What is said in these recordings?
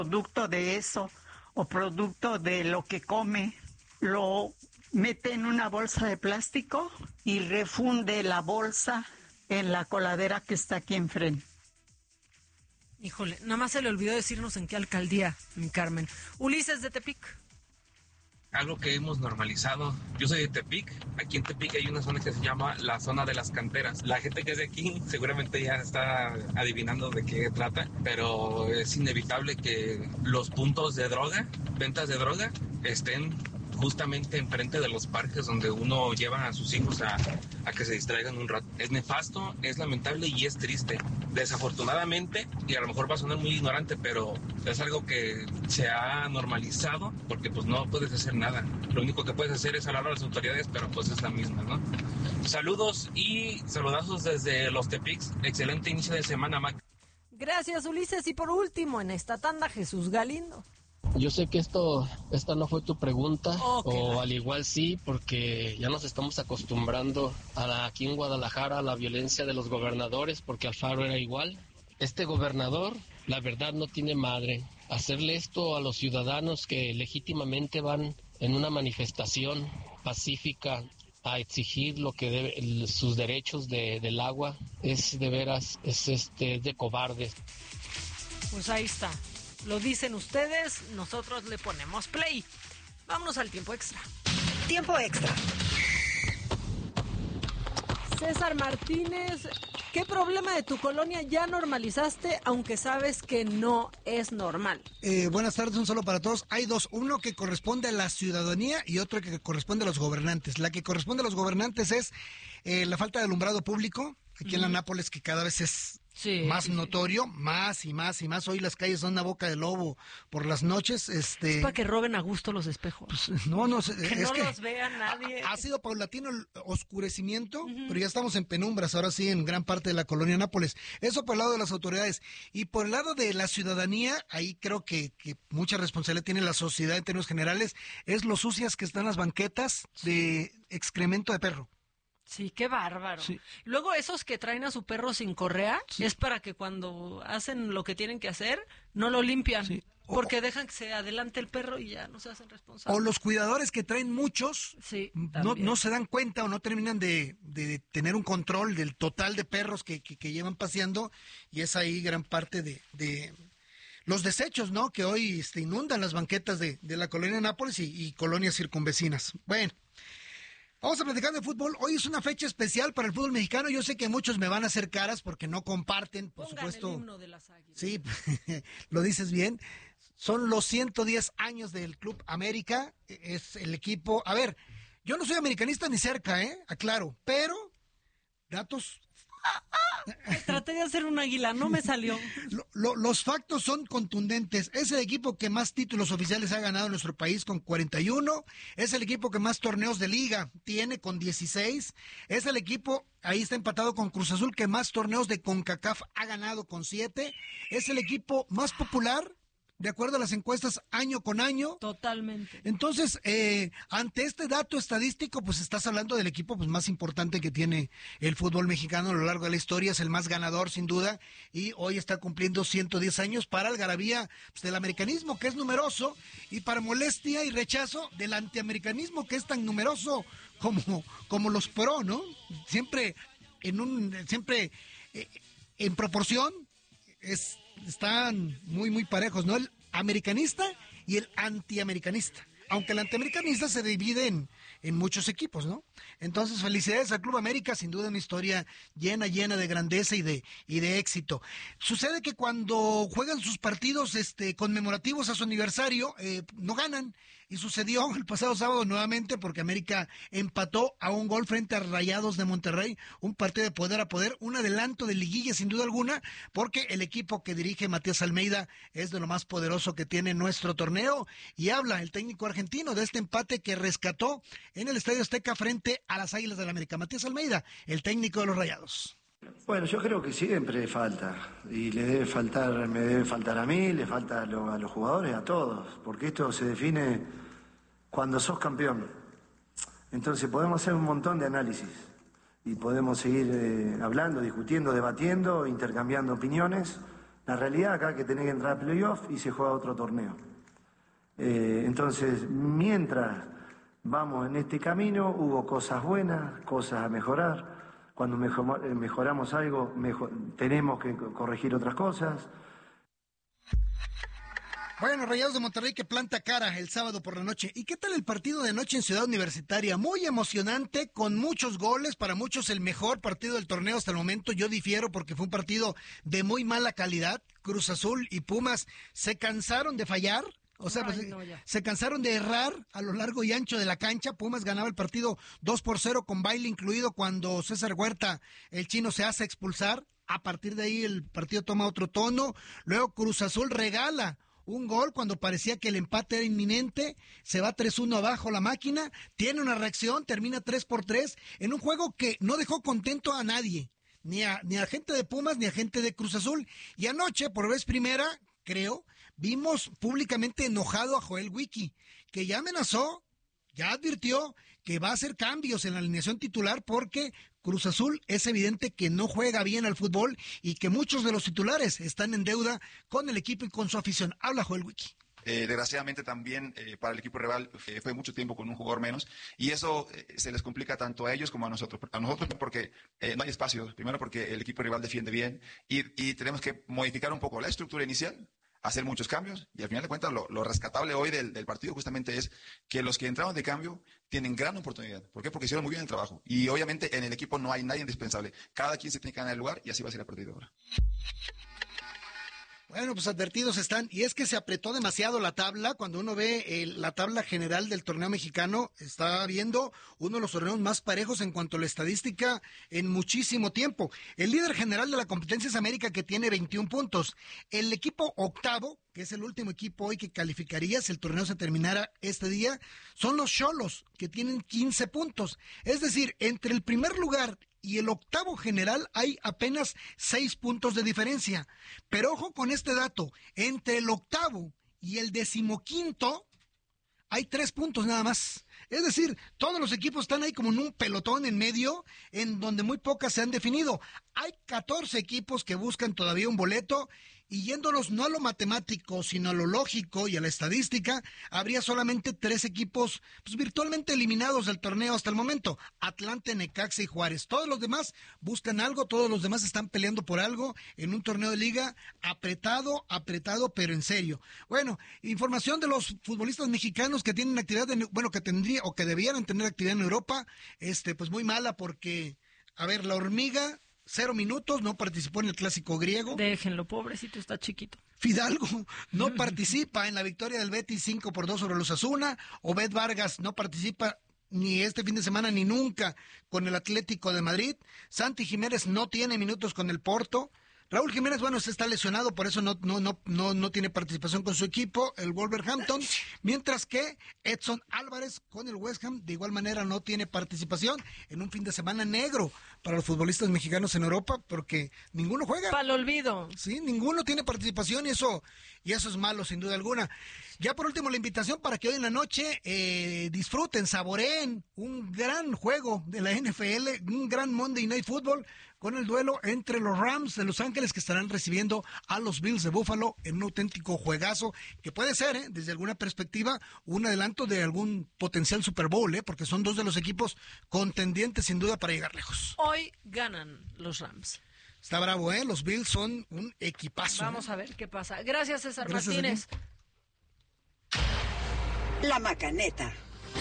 producto de eso o producto de lo que come, lo mete en una bolsa de plástico y refunde la bolsa en la coladera que está aquí enfrente. Híjole, nada más se le olvidó decirnos en qué alcaldía, mi Carmen. Ulises de Tepic. Algo que hemos normalizado. Yo soy de Tepic. Aquí en Tepic hay una zona que se llama la zona de las canteras. La gente que es de aquí seguramente ya está adivinando de qué trata, pero es inevitable que los puntos de droga, ventas de droga, estén justamente enfrente de los parques donde uno lleva a sus hijos a que se distraigan un rato. Es nefasto, es lamentable y es triste. Desafortunadamente, y a lo mejor va a sonar muy ignorante, pero es algo que se ha normalizado porque pues no puedes hacer nada. Lo único que puedes hacer es hablar a las autoridades, pero pues es la misma, ¿no? Saludos y saludazos desde los Tepics. Excelente inicio de semana, Mac. Gracias, Ulises. Y por último, en esta tanda, Jesús Galindo. Yo sé que esta no fue tu pregunta, o al igual sí, porque ya nos estamos acostumbrando aquí en Guadalajara a la violencia de los gobernadores, porque Alfaro era igual. Este gobernador, la verdad, no tiene madre. Hacerle esto a los ciudadanos que legítimamente van en una manifestación pacífica a exigir lo que sus derechos del agua, es de veras, es de cobardes. Pues ahí está. Lo dicen ustedes, nosotros le ponemos play. Vámonos al tiempo extra. Tiempo extra. César Martínez, ¿qué problema de tu colonia ya normalizaste, aunque sabes que no es normal? Buenas tardes, un saludo para todos. Hay dos, uno que corresponde a la ciudadanía y otro que corresponde a los gobernantes. La que corresponde a los gobernantes es la falta de alumbrado público, aquí en la Nápoles, que cada vez es más notorio, más y más y más. Hoy las calles son una boca de lobo por las noches. Es para que roben a gusto los espejos. Pues, no, que no los vea nadie. Ha sido paulatino el oscurecimiento, pero ya estamos en penumbras, ahora sí, en gran parte de la colonia Nápoles. Eso por el lado de las autoridades. Y por el lado de la ciudadanía, ahí creo que mucha responsabilidad tiene la sociedad en términos generales, es lo sucias que están las banquetas de excremento de perro. Sí, qué bárbaro. Sí. Luego esos que traen a su perro sin correa, es para que cuando hacen lo que tienen que hacer, no lo limpian. Sí. Porque dejan que se adelante el perro y ya no se hacen responsables. O los cuidadores que traen muchos, no se dan cuenta o no terminan de tener un control del total de perros que llevan paseando, y es ahí gran parte de los desechos, ¿no? Que hoy inundan las banquetas de la colonia Nápoles y colonias circunvecinas. Bueno. Vamos a platicar de fútbol. Hoy es una fecha especial para el fútbol mexicano. Yo sé que muchos me van a hacer caras porque no comparten, por supuesto. El himno de las Águilas. Sí, lo dices bien. Son los 110 años del Club América. Es el equipo. A ver, yo no soy americanista ni cerca, aclaro, pero datos. Traté de hacer un águila, no me salió. Los factos son contundentes. Es el equipo que más títulos oficiales ha ganado en nuestro país con 41. Es el equipo que más torneos de liga tiene con 16. Es el equipo, ahí está empatado con Cruz Azul, que más torneos de CONCACAF ha ganado con 7. Es el equipo más popular, de acuerdo a las encuestas, año con año. Totalmente. Entonces, ante este dato estadístico, pues estás hablando del equipo pues más importante que tiene el fútbol mexicano a lo largo de la historia. Es el más ganador, sin duda, y hoy está cumpliendo 110 años para algarabía pues, del americanismo, que es numeroso, y para molestia y rechazo del antiamericanismo, que es tan numeroso como los pro, ¿no? Siempre en proporción están muy parejos, ¿no? El americanista y el antiamericanista. Aunque el antiamericanista se divide en muchos equipos, ¿no? Entonces, felicidades al Club América, sin duda una historia llena de grandeza y de éxito. Sucede que cuando juegan sus partidos conmemorativos a su aniversario, no ganan, y sucedió el pasado sábado nuevamente porque América empató a un gol frente a Rayados de Monterrey, un partido de poder a poder, un adelanto de liguilla sin duda alguna, porque el equipo que dirige Matías Almeida es de lo más poderoso que tiene nuestro torneo, y habla el técnico argentino de este empate que rescató en el Estadio Azteca frente a las Águilas del América. Matías Almeida, el técnico de los Rayados. Bueno, yo creo que siempre falta, y me debe faltar a mí, le falta a los jugadores, a todos, porque esto se define cuando sos campeón. Entonces podemos hacer un montón de análisis y podemos seguir hablando, discutiendo, debatiendo, intercambiando opiniones, La realidad acá es que tenés que entrar a playoff y se juega otro torneo. Entonces, mientras vamos en este camino, hubo cosas buenas, cosas a mejorar. Cuando mejoramos algo, tenemos que corregir otras cosas. Bueno, Rayados de Monterrey que planta cara el sábado por la noche. ¿Y qué tal el partido de anoche en Ciudad Universitaria? Muy emocionante, con muchos goles, para muchos el mejor partido del torneo hasta el momento. Yo difiero porque fue un partido de muy mala calidad. Cruz Azul y Pumas se cansaron de fallar. O sea, se cansaron de errar a lo largo y ancho de la cancha. Pumas ganaba el partido 2-0 con baile incluido cuando César Huerta, el chino, se hace expulsar. A partir de ahí el partido toma otro tono. Luego Cruz Azul regala un gol cuando parecía que el empate era inminente, se va 3-1 abajo la máquina, tiene una reacción, termina 3-3, en un juego que no dejó contento a nadie, ni a gente de Pumas, ni a gente de Cruz Azul. Y anoche, por vez primera, creo, vimos públicamente enojado a Joel Wiki, que ya amenazó, ya advirtió que va a hacer cambios en la alineación titular porque Cruz Azul es evidente que no juega bien al fútbol y que muchos de los titulares están en deuda con el equipo y con su afición. Habla Joel Wiki. Desgraciadamente también para el equipo rival fue mucho tiempo con un jugador menos y eso se les complica tanto a ellos como a nosotros. A nosotros porque no hay espacio, primero porque el equipo rival defiende bien y tenemos que modificar un poco la estructura inicial, hacer muchos cambios y al final de cuentas lo rescatable hoy del partido justamente es que los que entraron de cambio tienen gran oportunidad. ¿Por qué? Porque hicieron muy bien el trabajo y obviamente en el equipo no hay nadie indispensable. Cada quien se tiene que ganar el lugar y así va a ser el partido ahora. Bueno, pues advertidos están, y es que se apretó demasiado la tabla. Cuando uno ve la tabla general del torneo mexicano, está viendo uno de los torneos más parejos en cuanto a la estadística en muchísimo tiempo. El líder general de la competencia es América, que tiene 21 puntos. El equipo octavo, que es el último equipo hoy que calificaría si el torneo se terminara este día, son los Xolos, que tienen 15 puntos. Es decir, entre el primer lugar y el octavo general hay apenas 6 puntos de diferencia. Pero ojo con este dato, entre el octavo y el 15º hay 3 puntos nada más. Es decir, todos los equipos están ahí como en un pelotón en medio, en donde muy pocas se han definido. Hay 14 equipos que buscan todavía un boleto, y yéndonos no a lo matemático, sino a lo lógico y a la estadística, habría solamente 3 equipos pues, virtualmente eliminados del torneo hasta el momento: Atlante, Necaxa y Juárez. Todos los demás buscan algo, todos los demás están peleando por algo en un torneo de liga apretado, pero en serio. Bueno, información de los futbolistas mexicanos que tienen actividad, que tendría o que debieran tener actividad en Europa, pues muy mala porque, a ver, la Hormiga, 0 minutos, no participó en el clásico griego. Déjenlo, pobrecito, está chiquito. Fidalgo no participa en la victoria del Betis 5-2 sobre los Osasuna. Obed Vargas no participa ni este fin de semana ni nunca con el Atlético de Madrid. Santi Jiménez no tiene minutos con el Porto. Raúl Jiménez, se está lesionado, por eso no tiene participación con su equipo, el Wolverhampton, mientras que Edson Álvarez con el West Ham de igual manera no tiene participación en un fin de semana negro para los futbolistas mexicanos en Europa, porque ninguno juega. Para el olvido. Sí, ninguno tiene participación y eso es malo sin duda alguna. Ya por último la invitación para que hoy en la noche disfruten, saboreen un gran juego de la NFL, un gran Monday Night Football, con el duelo entre los Rams de Los Ángeles, que estarán recibiendo a los Bills de Buffalo en un auténtico juegazo, que puede ser, desde alguna perspectiva, un adelanto de algún potencial Super Bowl, porque son 2 de los equipos contendientes sin duda para llegar lejos. Hoy ganan los Rams. Está bravo, los Bills son un equipazo. Vamos a ver qué pasa. Gracias, César Martínez. La Macaneta.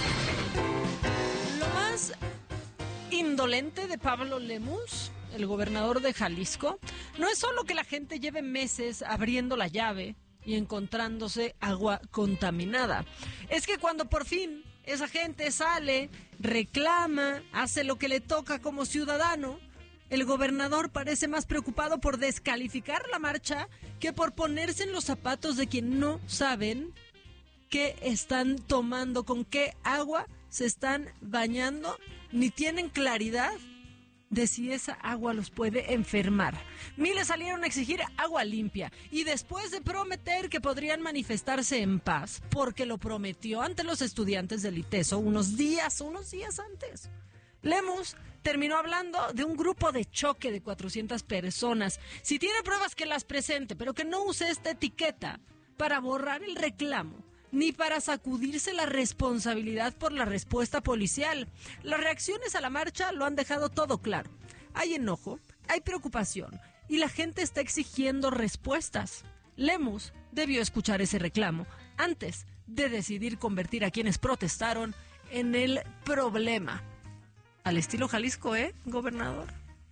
Lo más indolente de Pablo Lemus, el gobernador de Jalisco, no es solo que la gente lleve meses abriendo la llave y encontrándose agua contaminada. Es que cuando por fin esa gente sale, reclama, hace lo que le toca como ciudadano, el gobernador parece más preocupado por descalificar la marcha que por ponerse en los zapatos de quien no saben qué están tomando, con qué agua se están bañando, ni tienen claridad de si esa agua los puede enfermar. Miles salieron a exigir agua limpia y después de prometer que podrían manifestarse en paz, porque lo prometió ante los estudiantes del ITESO unos días antes, Lemus terminó hablando de un grupo de choque de 400 personas. Si tiene pruebas, que las presente, pero que no use esta etiqueta para borrar el reclamo, ni para sacudirse la responsabilidad por la respuesta policial. Las reacciones a la marcha lo han dejado todo claro. Hay enojo, hay preocupación, y la gente está exigiendo respuestas. Lemus debió escuchar ese reclamo antes de decidir convertir a quienes protestaron en el problema. Al estilo Jalisco, gobernador?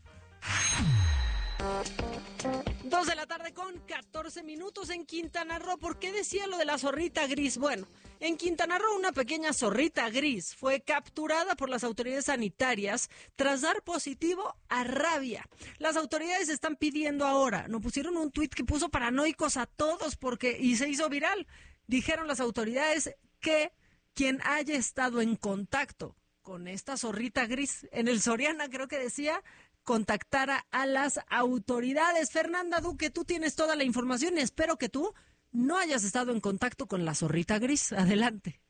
2 de la tarde con 14 minutos en Quintana Roo. ¿Por qué decía lo de la zorrita gris? Bueno, en Quintana Roo una pequeña zorrita gris fue capturada por las autoridades sanitarias tras dar positivo a rabia. Las autoridades están pidiendo ahora, no pusieron un tuit que puso paranoicos a todos y se hizo viral. Dijeron las autoridades que quien haya estado en contacto con esta zorrita gris, en el Soriana creo que decía, contactara a las autoridades. Fernanda Duque, tú tienes toda la información y espero que tú no hayas estado en contacto con la zorrita gris. Adelante.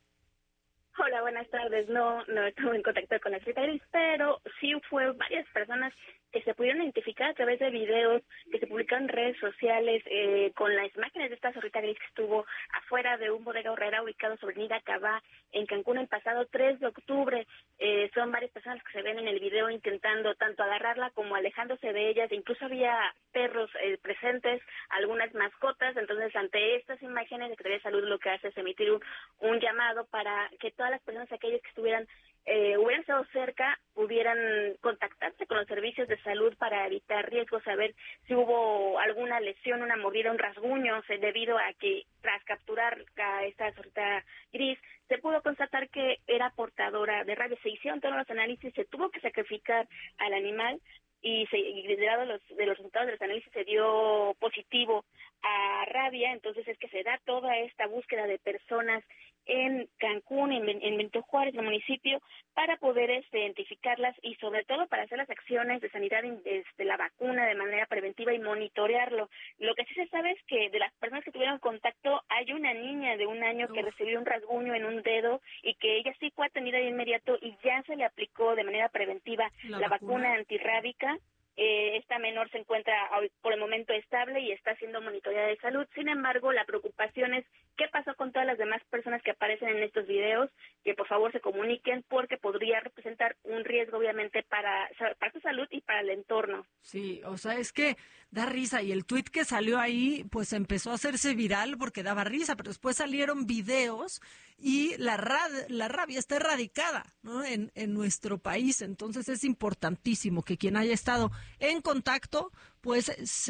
Hola, buenas tardes. No estuve en contacto con la zorrita gris, pero sí fue varias personas que se pudieron identificar a través de videos que se publicaron en redes sociales con las imágenes de esta zorrita gris que estuvo afuera de un bodega horrera ubicado sobre Avenida Cabá en Cancún el pasado 3 de octubre. Son varias personas que se ven en el video intentando tanto agarrarla como alejándose de ellas. Incluso había perros presentes, algunas mascotas. Entonces, ante estas imágenes, la Secretaría de Salud lo que hace es emitir un llamado para que todas las personas, aquellas que hubieran estado cerca, pudieran contactarse con los servicios de salud para evitar riesgos, saber si hubo alguna lesión, una mordida, un rasguño, debido a que tras capturar a esta zorrita gris se pudo constatar que era portadora de rabia. Se hicieron todos los análisis, se tuvo que sacrificar al animal y desde el lado de los resultados de los análisis se dio positivo a rabia. Entonces es que se da toda esta búsqueda de personas en Cancún, en Benito Juárez, el municipio, para poder identificarlas y sobre todo para hacer las acciones de sanidad de la vacuna de manera preventiva y monitorearlo. Lo que sí se sabe es que de las personas que tuvieron contacto hay una niña de 1 año que recibió un rasguño en un dedo y que ella sí fue atendida de inmediato y ya se le aplicó de manera preventiva la vacuna antirrábica. Esta menor se encuentra por el momento estable y está siendo monitoreada de salud. Sin embargo, la preocupación es qué pasó con todas las demás personas que aparecen en estos videos, que por favor se comuniquen porque podría representar un riesgo obviamente para su salud y para el entorno. Sí, o sea, es que da risa y el tuit que salió ahí pues empezó a hacerse viral porque daba risa, pero después salieron videos y la rabia está erradicada, ¿no? en nuestro país. Entonces es importantísimo que quien haya estado en contacto pues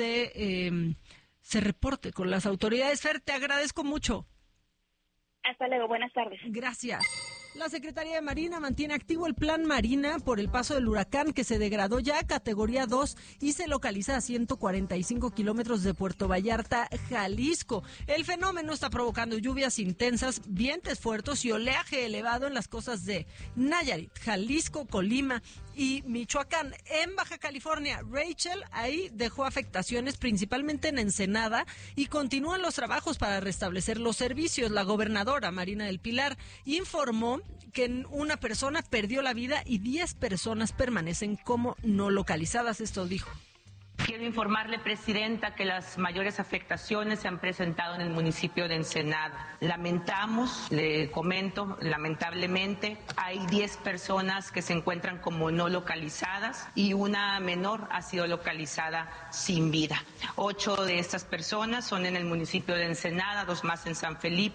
se reporte con las autoridades. Fer, te agradezco mucho. Hasta luego, buenas tardes. Gracias. La Secretaría de Marina mantiene activo el Plan Marina por el paso del huracán que se degradó ya a categoría 2 y se localiza a 145 kilómetros de Puerto Vallarta, Jalisco. El fenómeno está provocando lluvias intensas, vientos fuertes y oleaje elevado en las costas de Nayarit, Jalisco, Colima y Michoacán. En Baja California, Rachel ahí dejó afectaciones principalmente en Ensenada y continúan los trabajos para restablecer los servicios. La gobernadora Marina del Pilar informó que una persona perdió la vida y 10 personas permanecen como no localizadas. Esto dijo. Quiero informarle, Presidenta, que las mayores afectaciones se han presentado en el municipio de Ensenada. Lamentamos, le comento, lamentablemente, hay 10 personas que se encuentran como no localizadas y una menor ha sido localizada sin vida. 8 de estas personas son en el municipio de Ensenada, 2 más en San Felipe.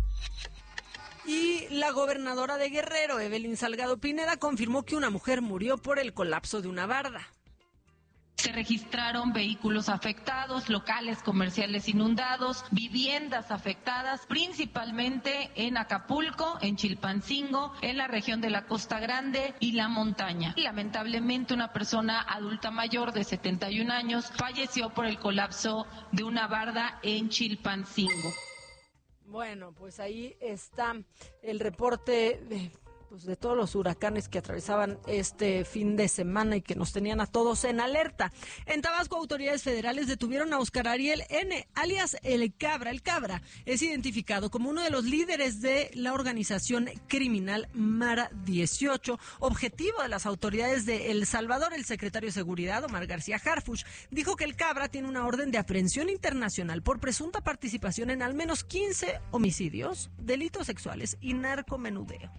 Y la gobernadora de Guerrero, Evelyn Salgado Pineda, confirmó que una mujer murió por el colapso de una barda. Se registraron vehículos afectados, locales comerciales inundados, viviendas afectadas, principalmente en Acapulco, en Chilpancingo, en la región de la Costa Grande y la montaña. Lamentablemente, una persona adulta mayor de 71 años falleció por el colapso de una barda en Chilpancingo. Bueno, pues ahí está el reporte pues de todos los huracanes que atravesaban este fin de semana y que nos tenían a todos en alerta. En Tabasco, autoridades federales detuvieron a Oscar Ariel N., alias El Cabra. El Cabra es identificado como uno de los líderes de la organización criminal Mara 18, objetivo de las autoridades de El Salvador. El secretario de Seguridad, Omar García Harfuch, dijo que El Cabra tiene una orden de aprehensión internacional por presunta participación en al menos 15 homicidios, delitos sexuales y narcomenudeo.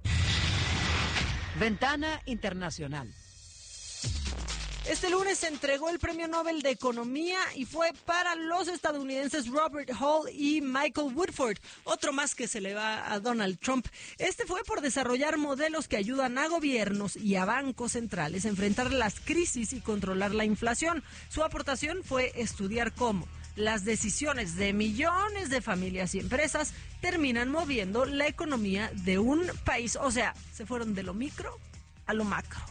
Ventana Internacional. Este lunes se entregó el Premio Nobel de Economía y fue para los estadounidenses Robert Hall y Michael Woodford, otro más que se le va a Donald Trump. Este fue por desarrollar modelos que ayudan a gobiernos y a bancos centrales a enfrentar las crisis y controlar la inflación. Su aportación fue estudiar cómo las decisiones de millones de familias y empresas terminan moviendo la economía de un país. O sea, se fueron de lo micro a lo macro.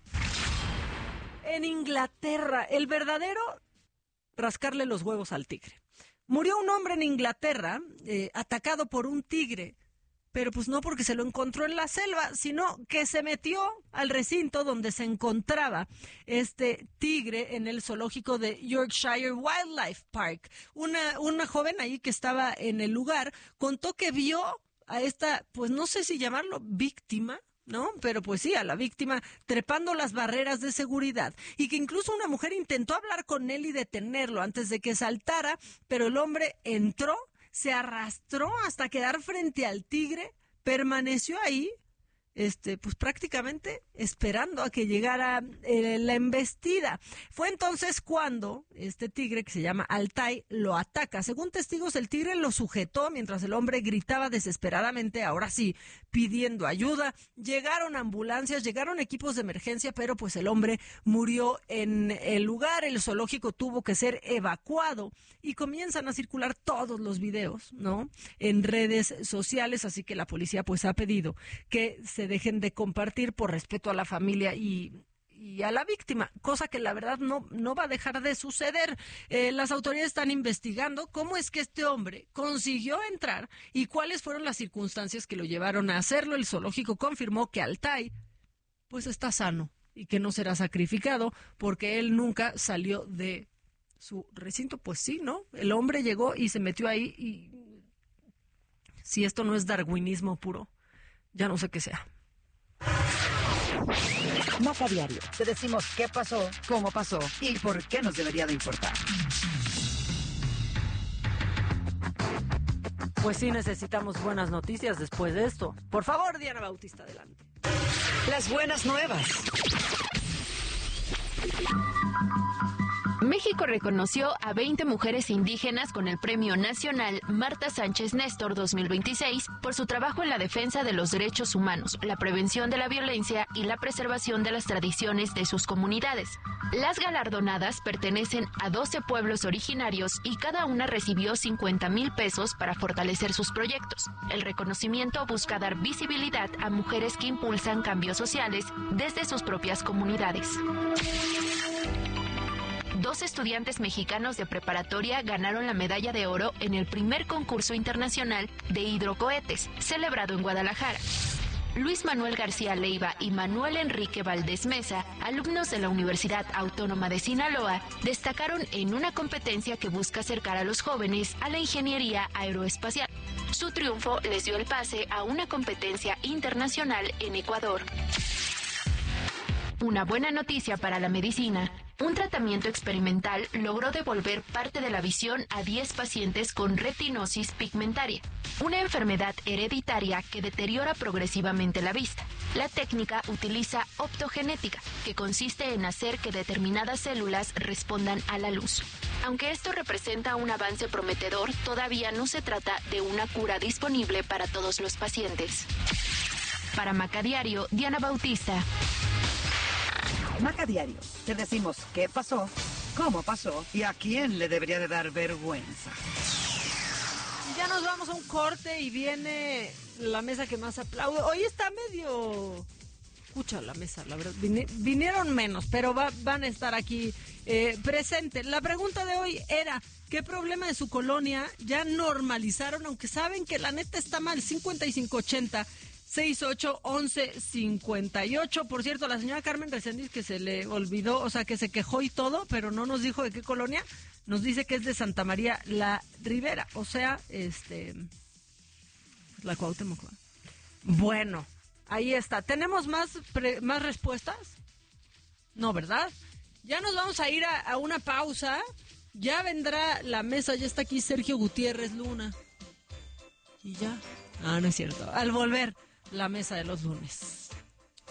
En Inglaterra, el verdadero rascarle los huevos al tigre. Murió un hombre en Inglaterra atacado por un tigre, pero pues no porque se lo encontró en la selva, sino que se metió al recinto donde se encontraba este tigre en el zoológico de Yorkshire Wildlife Park. Una joven ahí que estaba en el lugar contó que vio a esta, pues no sé si llamarlo víctima, ¿no? Pero pues sí, a la víctima trepando las barreras de seguridad y que incluso una mujer intentó hablar con él y detenerlo antes de que saltara, pero el hombre entró, se arrastró hasta quedar frente al tigre, permaneció ahí, pues prácticamente esperando a que llegara la embestida. Fue entonces cuando este tigre, que se llama Altai, lo ataca. Según testigos, el tigre lo sujetó mientras el hombre gritaba desesperadamente, ahora sí, pidiendo ayuda. Llegaron ambulancias, llegaron equipos de emergencia, pero pues el hombre murió en el lugar. El zoológico tuvo que ser evacuado y comienzan a circular todos los videos, ¿no?, en redes sociales, así que la policía pues ha pedido que se dejen de compartir por respeto a la familia y a la víctima, cosa que la verdad no va a dejar de suceder. Las autoridades están investigando cómo es que este hombre consiguió entrar y cuáles fueron las circunstancias que lo llevaron a hacerlo. El zoológico confirmó que Altai pues está sano y que no será sacrificado porque él nunca salió de su recinto. Pues sí, ¿no? El hombre llegó y se metió ahí y si esto no es darwinismo puro, ya no sé qué sea. Maca Diario. Te decimos qué pasó, cómo pasó y por qué nos debería de importar. Pues sí, necesitamos buenas noticias después de esto. Por favor, Diana Bautista, adelante. Las buenas nuevas. México reconoció a 20 mujeres indígenas con el Premio Nacional Marta Sánchez Néstor 2026 por su trabajo en la defensa de los derechos humanos, la prevención de la violencia y la preservación de las tradiciones de sus comunidades. Las galardonadas pertenecen a 12 pueblos originarios y cada una recibió 50,000 pesos para fortalecer sus proyectos. El reconocimiento busca dar visibilidad a mujeres que impulsan cambios sociales desde sus propias comunidades. 2 estudiantes mexicanos de preparatoria ganaron la medalla de oro en el primer concurso internacional de hidrocohetes, celebrado en Guadalajara. Luis Manuel García Leiva y Manuel Enrique Valdés Mesa, alumnos de la Universidad Autónoma de Sinaloa, destacaron en una competencia que busca acercar a los jóvenes a la ingeniería aeroespacial. Su triunfo les dio el pase a una competencia internacional en Ecuador. Una buena noticia para la medicina. Un tratamiento experimental logró devolver parte de la visión a 10 pacientes con retinosis pigmentaria, una enfermedad hereditaria que deteriora progresivamente la vista. La técnica utiliza optogenética, que consiste en hacer que determinadas células respondan a la luz. Aunque esto representa un avance prometedor, todavía no se trata de una cura disponible para todos los pacientes. Para Maca Diario, Diana Bautista. Maca Diario. Te decimos qué pasó, cómo pasó y a quién le debería de dar vergüenza. Ya nos vamos a un corte y viene la mesa que más aplaude. Hoy está medio... Escucha la mesa, la verdad. Vinieron menos, pero van a estar aquí presentes. La pregunta de hoy era, ¿qué problema de su colonia ya normalizaron? Aunque saben que la neta está mal, 5580 681158. Por cierto, la señora Carmen Reséndiz, que se le olvidó, o sea, que se quejó y todo, pero no nos dijo de qué colonia, nos dice que es de Santa María la Ribera, o sea, la Cuauhtémoc. Bueno, ahí está. ¿Tenemos más respuestas? No, ¿verdad? Ya nos vamos a ir a una pausa. Ya vendrá la mesa, ya está aquí Sergio Gutiérrez Luna. Y ya. Ah, no es cierto. Al volver, la mesa de los lunes.